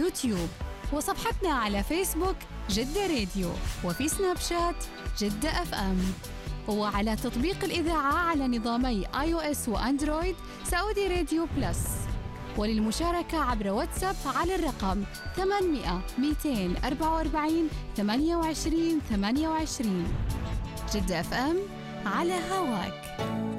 يوتيوب، وصفحتنا على فيسبوك جدة راديو، وفي سناب شات جدة اف ام، وعلى تطبيق الإذاعة على نظامي iOS وأندرويد سعودي راديو بلس. وللمشاركة عبر واتساب على الرقم 800 244 28 28. جدة اف ام على هواك.